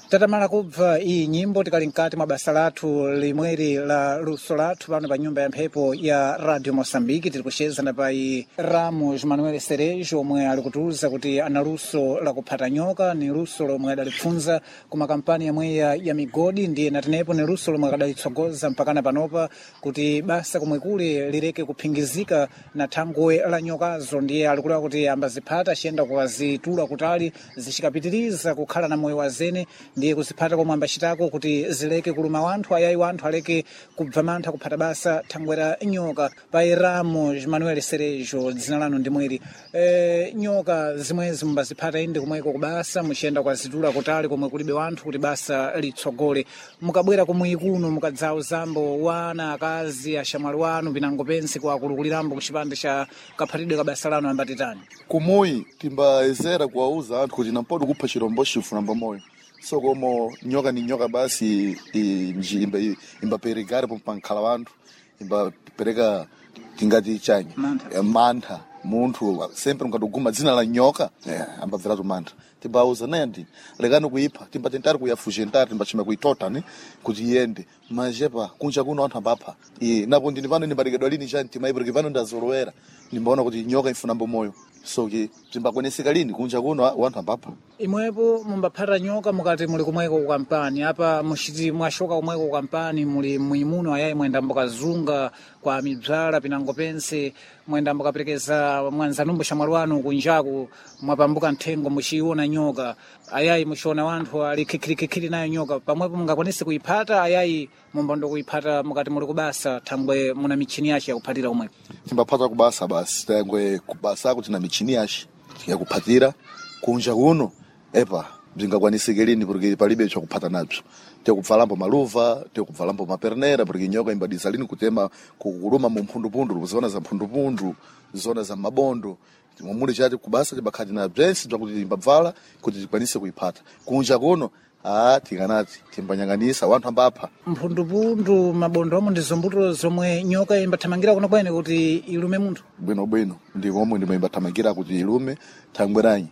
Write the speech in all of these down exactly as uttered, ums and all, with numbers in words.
tatamala kubva iyi nyimbo tikali mkati mwa basa lathu limweri la luso lathu pano pa nyumba ya mphepo ya Radio Mosambiki. Tiri kuchezana pa i Ramos Manuel Cerejo omwe ali kutiuza kuti ana luso la kuphata nyoka, ni luso lomwe adalipfunza ku makampani yamweya ya migodi, ndiye natenepo ni luso lomwe adalitsogoza mpakana panopa kuti basa komwe kule lireke kuphingizika na thangwe la nyokazo. Ndiye alikula kuti ambaziphata achiyenda kuwazitula kutali zichikapitiriza kukhala na moyo wazene, ndiye kuziphata komwe ambachitako kuti zileke kuluma wanthu, ayayi wanthu aleke kubva mantha kuphata basa thangwe la nyoka. Pa Ramos Manuel Cerejo dzina lanu ndi mweri. E, nyoka zimwezi mumbaziphata inde kumweko kubasa muchiyenda kwazitula kutali komwe kulibe wanthu kuti basa litsogole. Mukabwera kumwe kuno mukadzawo zambo wana akazi ashamwali wanu pinango pensi kuwakulukulirambo kuchipande cha kaphatidwe ka basa lanu ambatitani. Kumuyi timbaezera kuwauza anthu kuti nampodi kupha chirombo chifu namba moyo. So como nyoka ni nyoka basi imba imba perigare pankhala wanthu, imba pereka tingati chanyi mantha, mantha. Munthu sempre mukatoguma dzina la nyoka yeah, ambabvera mantha. Timbauza nendi lekani kuipha, timbatentari kuyafugentari, timbachima kuitota ne kuti iyende majepa kunja kuno anthu ambapha. E napo ndini vano ndimbarekedwa lini chani timaipireke vano ndazolowera ndimbaona kuti nyoka ifunambo moyo. So ki timbakweneseka lini kunja kuno wanthu ambapha. Imwepo mumbaphata nyoka mukati muli kumweko ku kampani apa muchiti mwashoka kumweko ku kampani muli mwimuno ayayi mwenda mbukazunga kwa midzala pinango pense mwenda mbukaperekeza mwanzanumbo shamwali wanu kunjaku mwapambuka nthengo muchiona nyoka ayayi muchiona wanthu ali kikirikikiri nayo nyoka pamwepo mungakwanise kuyiphata ayayi mumbando kuyiphata mukati muli kubasa thangwe muna michini yace yakuphatira kumweko. Timbaphata kubasa basi thangwe kubasa kuti na michini yace yakuphatira kunja kuno epa bzingakwanisike lini porque palibe chakuphata nabzo. Tekubvalambo maluva, tekubvalambo mapernera porque nyoka imbadisa lini kutema kuluma mu mphundupundu, zona za mphundupundu, zona za mabondo. Mumuli chati kubasa tibakhati na bzensi bzakuti imbabvala kuti tikwanise kuyiphata. Kunja kuno ah tikanati timbanyanganisa wanthu ambapha. Mphundupundu mabondo omwe ndi zombuto zomwe nyoka imbathamangira kuno kwene kuti ilume munthu. Bwino bwino ndi omwe ndi imbathamangira kuti ilume thangwe ranyi.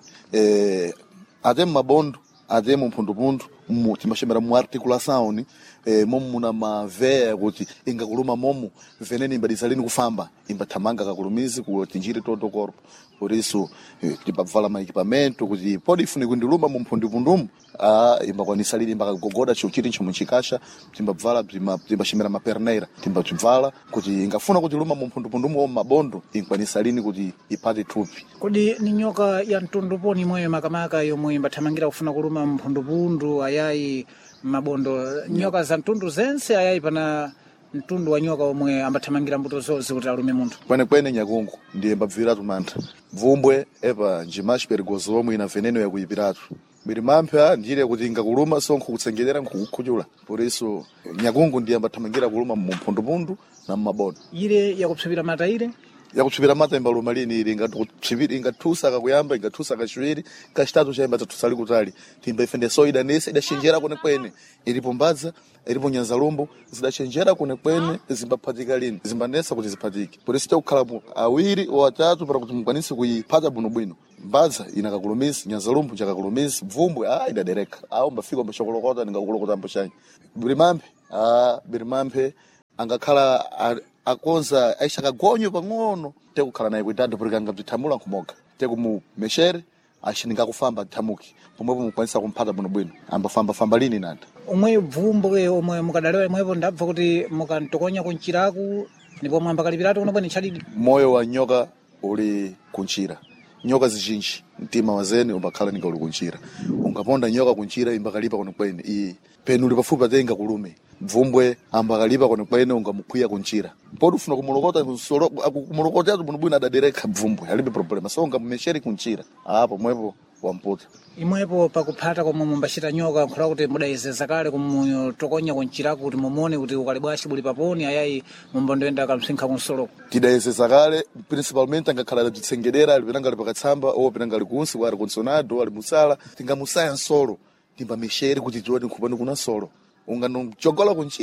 Eh até mabondo, até mphundupundu timashemera mu articulação eh momu muna maveya kuti ingakuluma momu veneno imbadisa lini kufamba imbathamanga kakulumizi kutinjire todo corpo. Por isso eh, timbabvala ma equipamento kuti pode ifune kundiluma mu mphundupundumu ah imbakwanisa lini imbakagogoda chochiti chimuchikasha timbabvala timbashemera maperneira timbabvala kuti ingafuna kuti luma mu mphundupundumu o mabondo inkwanisa lini kuti iphate thupi. Kodi ni nyoka ya mtundu poni moyo makamaka yomwe imbathamangira kufuna kuluma mphundupundu ayayi mabondo nyoka za mtundu zense ayayi pana mtundu wa nyoka omwe ambathamangira mbuto zozi kuti alume munthu. Kwene kwene nyakungu ndiye mbabviratu mantha. Vumbwe epa njimashi perigozo omwe ina veneno yakuyipiratu. Biri mampha ndire kuti ingakuluma sonkho kutsengerera nkukhuchula. Por isso nyakungu ndiye ambathamangira kuluma mu mphundupundu na mabondo. Ile yakupsipira mata ile yakupsipira mata imbaluma lini ili ingatutsipira ingathusa kakuyamba ingathusa kachiwiri kachitatu chaimba tatusali kutali timba ifende soida nese idachenjera kune kwene ilipo mbadza ilipo nyanzalumbo zidachenjera kune kwene zimbaphatika lini zimbanesa kuti ziphatike. Por isso tikukhala awiri o atatu para kuti mukwanise kuyiphata bwino bwino. Mbadza inakakulumisi nyanzalumbo chakakulumisi vumbwe ah idadereka ah umbafika mbashokolokota ningakulokota mbo chanyi. Birimampe ah birimampe angakhala akonza aisha kagonyo pang'ono tekukhala naye kuidado porque angabzithamula nkumoga tekumu meshere ashininga kufamba thamuki pomwepo mukwanisa kumphata bwino bwino ambafamba famba lini nanda omwe vumbwe omwe mukadalewa imwepo ndabva kuti mukantokonya kunchiraku ndipo mwamba kalipiratu kuno bwene chadidi. Moyo wa nyoka uli kunchira nyoka zichinji mtima wazeni umbakhala ninga uli kunchira ungaponda nyoka kunchira imbakalipa kuno kwene iyi penu uli pafupi atenga kulume vumbwe ambakalipa kuno kwene ungamukwiya kunchira podi ufuna kumulokota kusolo kumulokota atu bwino adadereka vumbwe alibe problema so ungamumesheri kunchira apo mwepo wamputa. Imwepo pakuphata komwe mumbachita nyoka nkhola kuti mudayezeza kale kumutokonya kunchiraku kuti mumone kuti ukalibwashi buli paponi ayayi mumbandoyenda kamsinkha kunsoloko. Tidayezeza kale principalmente angakhala bzitsengerera ali penanga ali pakatsamba o penanga ali kunsi kwa ali consonado ali musala tingamusaya nsolo timbamesheri kuti tione nkupano kuna solo unganochogola kunchira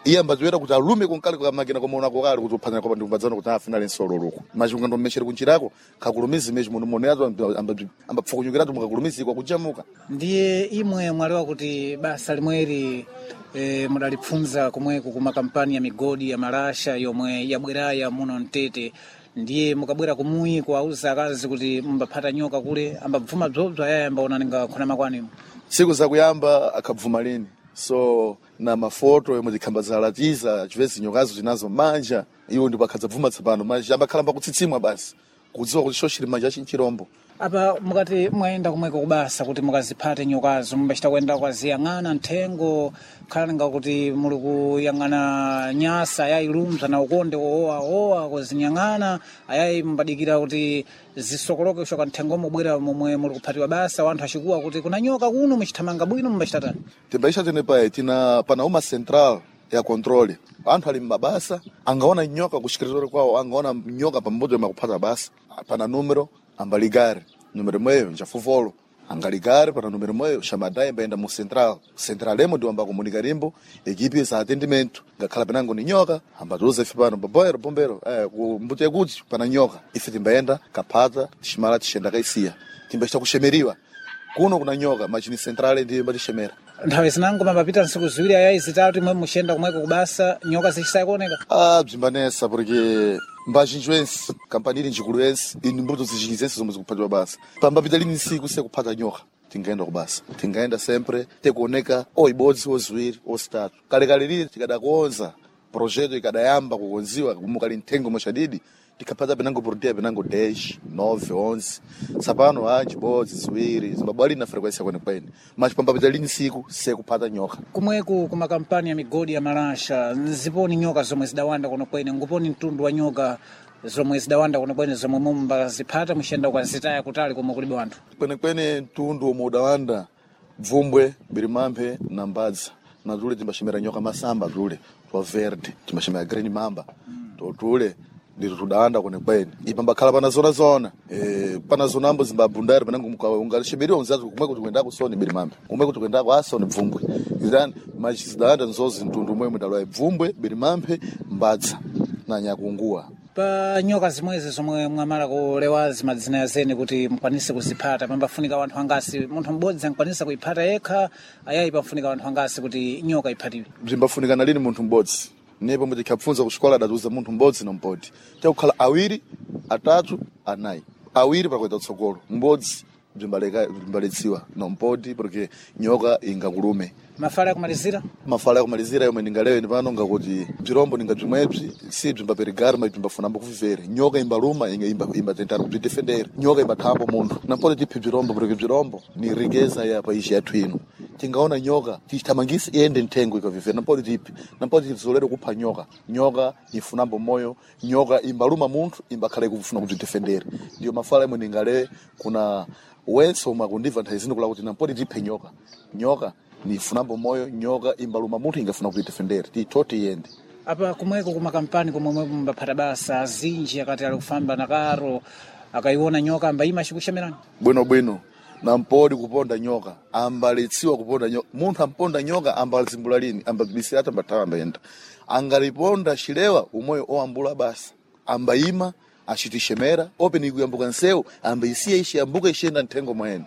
iye ambazoera kuti alume konkali kwa makina komaona kokali kuti uphanya kwa ndi kumbadzana kuti afinale nsololoko machunga ndo mmeshere kunchirako kakulumizi meji muno moneazo ambapfukunyukiratu mukakulumizi kwa kujamuka. Ndiye imwe mwalewa kuti basa limweri e, mudalipfunza kumweko kuma kampani ya migodi ya marasha yomwe yabweraya muno Mtete, ndiye mukabwera kumuyi kuauza akazi kuti mbaphata nyoka kule ambabvuma bzobzo ayayi ambaona ninga khona makwani siku zakuyamba akabvuma lini so na mafoto yomwe zikhamba zalatiza chivezi nyokazo zinazo manja iwo ndipo akhadzabvuma tsapano manja ambakhalamba kutsitsimwa basi kudziwa kuti shoshiri manja chinchirombo. Apa mukati mwayenda kumweko kubasa kuti mukaziphate nyokazo mumbachita kuyenda kwaziyang'ana nthengo khala nga kuti muli kuyang'ana nyasa ayayi lumza na ukonde owa owa kuzinyang'ana ayayi mbadikira kuti zisokoloke kushoka nthengo mubwera momwe muli kuphatiwa basa wanthu achikuwa kuti kuna nyoka kuno muchithamanga bwino mumbachita tani. Timbaisha tenepa tina pana uma central ya control anthu ali mbabasa angaona nyoka kushikiritori kwawo angaona nyoka pamodzi makuphata basa pana numero ambaligare numero mweyo njafuvolo angaligare pana numero mweyo shamadai mbaenda mu central central emo ndi amba komunika rimbo ekipi za atendimento ngakhala penango ni nyoka amba Joseph pano baboyero bombero eh kumbute kuti pana nyoka ife timbaenda kaphata shimala tishenda kaisiya timbachita kushemeriwa kuno kuna nyoka machini central ndi mbatishemera. Nthawi zinango mapapita nsiku ziwiri ayayi zitatu imwe mushenda kumweko kubasa nyoka zichisaya kuoneka. Ah bzimbanesa porque mbazhinjwensi kampani ili njikuluensi ini mbuto zichikizensi zomwe zikuphatiwa basa pambapita lini nsiku sekuphata nyoka tingaenda kubasa tingaenda sempre tekuoneka oibodzi oziwiri ositatu kalekale lili tikadakonza projeto ikadayamba kukonziwa kumukali nthengo mwachadidi tikaphata penango portia penango dash nove onze sapano anji bodzi ziwiri zimbabwali na frequência kwenekwene mas pambapita lini nsiku sekuphata nyoka. Kumweko kuma kampani ya migodi ya marasha ziponi nyoka zomwe zidawanda kuno kwene nguponi mtundu wa nyoka zomwe zidawanda kuno kwene zomwe mumba ziphata mushenda ukazitaya kutali komwe kulibe wanthu kwenekwene mtundu omwe udawanda bvumbwe birimampe na mbadza na tule timbashemera nyoka masamba tule twa verde timbashemera green mamba to tule ndito tudawanda kwenekwene ipambakhala pana zona zona eh pana zonambo zimbabundari panango ungalishemeriwa unzazi kumwe kuti kuendako soni birimampe kumwe kuti kuendako asoni bvumbwe izani machizidawanda nzozi mtundu mwe mudalwa bvumbwe birimampe mbadza na nyakunguwa. Pa nyoka zimwezi zomwe mwamala kulewazi madzina ya zene kuti mkwanise kuziphata pambafunika wanthu angasi munthu mbodzi ankwanisa kuiphata yekha ayayi pamfunika wanthu angasi kuti nyoka iphatiwe. Bzimbafunika nalini munthu mbodzi nepo mwe tikapfunza kuxikola adatuza munthu mbodzi na mbodzi tekukhala awiri atatu anayi awiri pakuita utsogolo mbodzi bzimbaleka bzimbaletsiwa na mpodi porque nyoka ingakulume. Mafala ya kumalizira? Mafala ya kumalizira yomwe ndingalewe ndi pano ngakuti bzirombo ndingabzimwebzi si bzimbaperigara ma bzimbafunamba kuvivere nyoka imbaluma imbatentara kubzidefendera nyoka imbathambo munthu nampoti tiphe bzirombo porque bzirombo ni rigeza ya paisi yathu ino tingaona nyoka tithamangisi iyende nthengo ikavivera nampoti tiphe nampoti tizolere kupha nyoka nyoka ifunambo moyo nyoka imbaluma munthu imbakhale kufuna kubzidefendera ndiyo mafala yomwe ndingalewe kuna wenso umwe akundiva nthawi zino kula kuti nampoti tiphe nyoka nyoka ni funambo moyo nyoka imbaluma munthu ingafuna kubzidefendera titoti yende. Apa kumweko kuma kampani komwe mbaphata basa azinji akati ali kufamba na karo akaiona nyoka ambayima chikushemerani bwino bwino nampodi kuponda nyoka ambaletsiwa kuponda nyoka munthu amponda nyoka ambalizimbula lini ambabisira hata mbathawa ambayenda angaliponda shilewa umoyo oambula basa ambayima achitishemera open ikuyambuka nsewu ambayisiya ishi yambuka ishenda nthengo mwene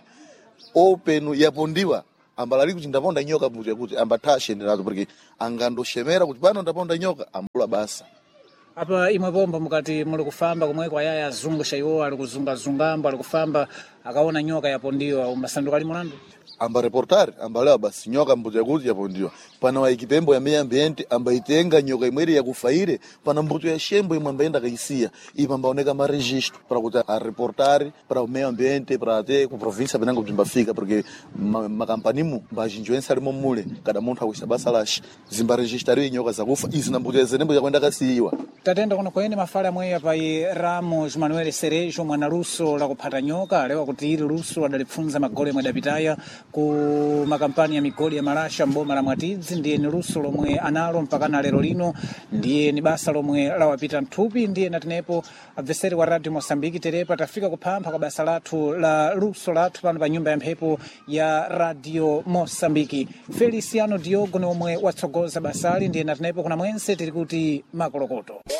open yapondiwa ambalali kuti ndaponda nyoka mbuti kuti ambathashe ndirazo porque angandoshemera kuti pano ndaponda nyoka ambula basa. Apa imwe pomba mukati muli kufamba kumweko ayaya azungusha iwo ali kuzunga zungambo ali kufamba akaona nyoka yapondiwa umbasanduka ali mulandu amba reportar ambalewa basi nyoka mbuti kuti yapondiwa pana wa ikipembo ya meya ambiente ambaitenga nyoka imweri yakufaire pana mbuti ya shembo imwe ambaenda kaisia ipa ambaoneka ma registro para kuti a reportar para o meya ambiente para até ku província penango bzimbafika porque makampanimu mbazhinjwensa limo mule kada munthu akuisa basa lashi zimba registrariwe nyoka zakufa izi na mbuti ya zenembo yakwenda kasiiwa. tatenda kuno kwene mafala amweya pai Ramos Manuel Cerejo mwana luso la kuphata nyoka alewa kuti ili luso adalipfunza magoli amwe adapitaya ku makampani ya migoli ya Malasha mboma la Mwatidzi. Ndiye ni luso lomwe analo mpaka na lero lino, ndiye ni basa lomwe lawapita mthupi. Ndiye natenepo abveseri wa Radio Mosambiki terepa tafika kuphampha kwa basa lathu la luso lathu pano pa nyumba ya mphepo ya Radio Mosambiki. Feliciano Diogo ni omwe watsogoza basali, ndiye natenepo kuna mwense tiri kuti makolokoto.